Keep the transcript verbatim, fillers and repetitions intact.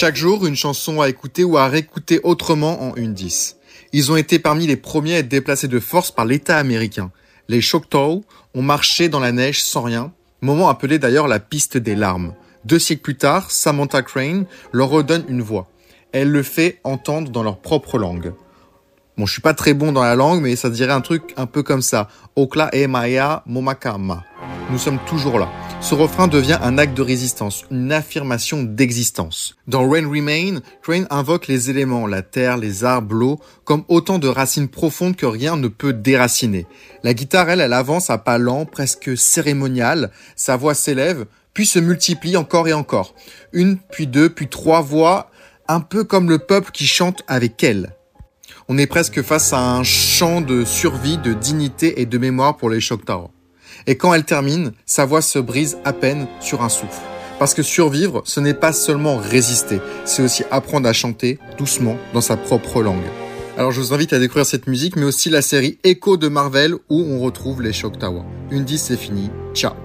Chaque jour, une chanson à écouter ou à réécouter autrement en une dix. Ils ont été parmi les premiers à être déplacés de force par l'État américain. Les Choctaw ont marché dans la neige sans rien, moment appelé d'ailleurs la piste des larmes. Deux siècles plus tard, Samantha Crane leur redonne une voix. Elle le fait entendre dans leur propre langue. Bon, je suis pas très bon dans la langue, mais ça dirait un truc un peu comme ça. Okla e maya momakama. Nous sommes toujours là. Ce refrain devient un acte de résistance, une affirmation d'existence. Dans Rain Remain, Crane invoque les éléments, la terre, les arbres, l'eau, comme autant de racines profondes que rien ne peut déraciner. La guitare, elle, elle avance à pas lents, presque cérémonial. Sa voix s'élève, puis se multiplie encore et encore. Une, puis deux, puis trois voix, un peu comme le peuple qui chante avec elle. On est presque face à un chant de survie, de dignité et de mémoire pour les Choctaw. Et quand elle termine, sa voix se brise à peine sur un souffle. Parce que survivre, ce n'est pas seulement résister, c'est aussi apprendre à chanter doucement dans sa propre langue. Alors je vous invite à découvrir cette musique, mais aussi la série Echo de Marvel où on retrouve les Choctaw. Une dix, c'est fini. Ciao.